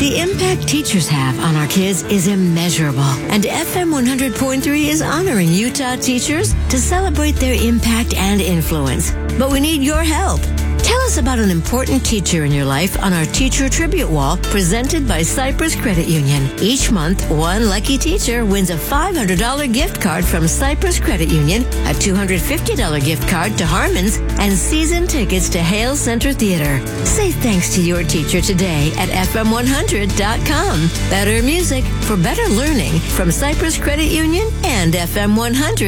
The impact teachers have on our kids is immeasurable, and FM 100.3 is honoring Utah teachers to celebrate their impact and influence. But we need your help. Tell us about an important teacher in your life on our Teacher Tribute Wall presented by Cypress Credit Union. Each month, one lucky teacher wins a $500 gift card from Cypress Credit Union, a $250 gift card to Harmon's, and season tickets to Hale Center Theater. Say thanks to your teacher today at FM100.com. Better music for better learning from Cypress Credit Union and FM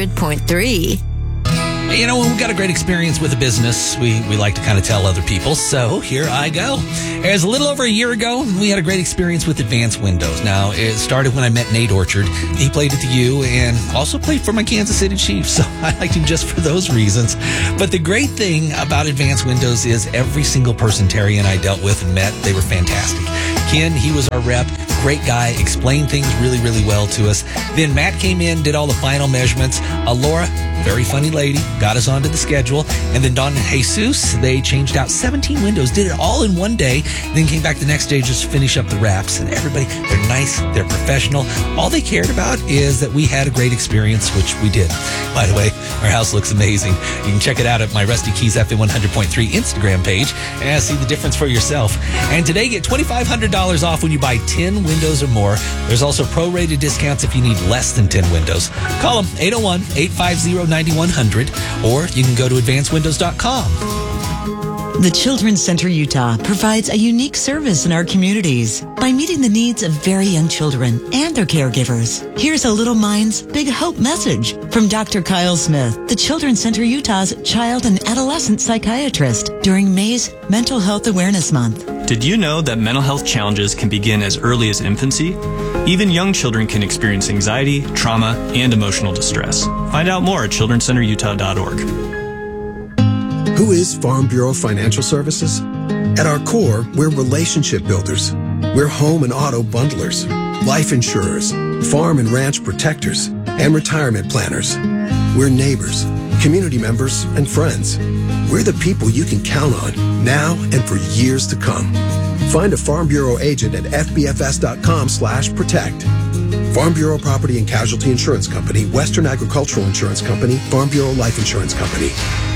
100.3. You know, when we've got a great experience with a business, we like to kind of tell other people. So here I go. As a little over a year ago, we had a great experience with Advanced Windows. Now, it started when I met Nate Orchard. He played at the U and also played for my Kansas City Chiefs. So I liked him just for those reasons. But the great thing about Advanced Windows is every single person Terry and I dealt with and met, they were fantastic. Ken, he was our rep. Great guy, explained things really, really well to us. Then Matt came in, did all the final measurements. Laura, very funny lady, got us onto the schedule. And then Don and Jesus, they changed out 17 windows, did it all in one day, then came back the next day just to finish up the wraps. And everybody, they're nice, they're professional. All they cared about is that we had a great experience, which we did. By the way, our house looks amazing. You can check it out at my Rusty Keys FM 100.3 Instagram page and see the difference for yourself. And today, get $2,500 off when you buy 10 windows or more. There's also prorated discounts if you need less than 10 windows. Call them 801-850-9100, or you can go to advancedwindows.com. The Children's Center Utah provides a unique service in our communities by meeting the needs of very young children and their caregivers. Here's a Little Minds Big Hope message from Dr. Kyle Smith, the Children's Center Utah's child and adolescent psychiatrist during May's Mental Health Awareness Month. Did you know that mental health challenges can begin as early as infancy? Even young children can experience anxiety, trauma, and emotional distress. Find out more at childrencenterutah.org. Who is Farm Bureau Financial Services? At our core, we're relationship builders. We're home and auto bundlers, life insurers, farm and ranch protectors, and retirement planners. We're neighbors, community members, and friends. We're the people you can count on now and for years to come. Find a Farm Bureau agent at fbfs.com/protect. Farm Bureau Property and Casualty Insurance Company, Western Agricultural Insurance Company, Farm Bureau Life Insurance Company.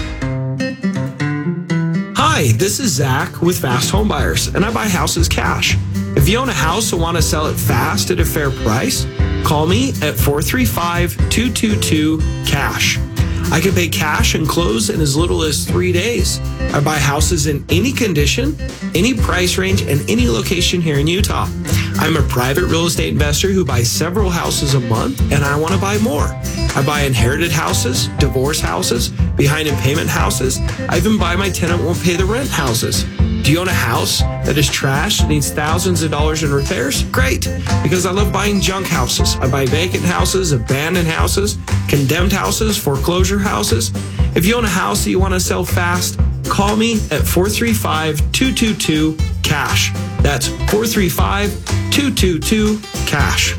Hi, this is Zach with Fast Home Buyers, and I buy houses cash. If you own a house and want to sell it fast at a fair price, call me at 435-222-CASH. I can pay cash and close in as little as 3 days. I buy houses in any condition, any price range, and any location here in Utah. I'm a private real estate investor who buys several houses a month, and I want to buy more. I buy inherited houses, divorce houses, behind in payment houses. I even buy my tenant won't pay the rent houses. Do you own a house that is trashed, needs thousands of dollars in repairs? Great, because I love buying junk houses. I buy vacant houses, abandoned houses, condemned houses, foreclosure houses. If you own a house that you want to sell fast, call me at 435-222-CASH. That's 435-222-CASH.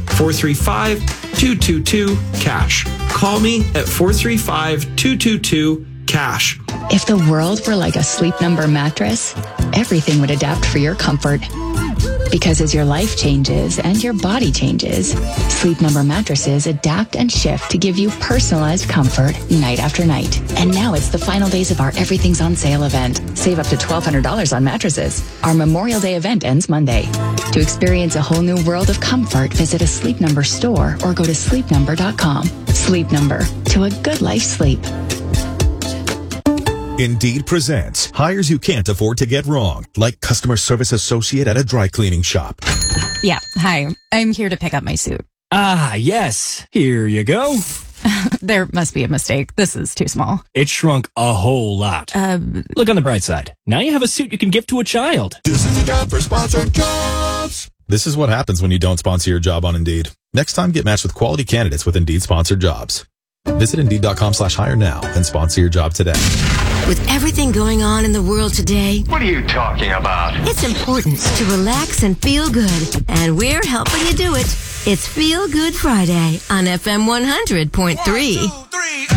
435-222-CASH. Call me at 435-222-CASH. If the world were like a Sleep Number mattress, everything would adapt for your comfort. Because as your life changes and your body changes, Sleep Number mattresses adapt and shift to give you personalized comfort night after night. And now it's the final days of our Everything's on Sale event. Save up to $1,200 on mattresses. Our Memorial Day event ends Monday. To experience a whole new world of comfort, visit a Sleep Number store or go to sleepnumber.com. Sleep Number. To a good life sleep. Indeed presents hires you can't afford to get wrong, like customer service associate at a dry cleaning shop. Yeah, hi. I'm here to pick up my suit. Ah, yes. Here you go. There must be a mistake. This is too small. It shrunk a whole lot. Look on the bright side. Now you have a suit you can give to a child. This is a job for Sponsored Jobs. This is what happens when you don't sponsor your job on Indeed. Next time, get matched with quality candidates with Indeed Sponsored Jobs. Visit Indeed.com/hire now and sponsor your job today. With everything going on in the world today, what are you talking about? It's important to relax and feel good, and we're helping you do it. It's Feel Good Friday on FM 100.3.